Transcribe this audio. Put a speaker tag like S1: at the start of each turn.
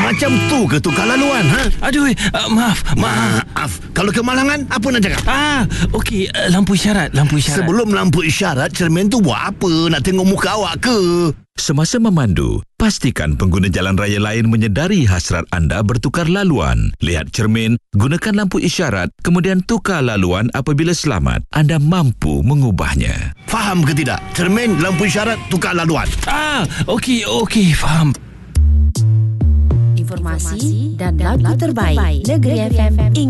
S1: Macam tu ke tukar laluan, ha?
S2: Aduh, maaf.
S1: Kalau kemalangan, apa nak cakap?
S2: Okey, lampu isyarat.
S1: Sebelum lampu isyarat, cermin tu buat apa? Nak tengok muka awak ke?
S3: Semasa memandu, pastikan pengguna jalan raya lain menyedari hasrat anda bertukar laluan. Lihat cermin, gunakan lampu isyarat, kemudian tukar laluan apabila selamat. Anda mampu mengubahnya.
S1: Faham ke tidak? Cermin, lampu isyarat, tukar laluan.
S2: Okey, faham.
S4: Informasi dan lagu terbaik Negeri FM.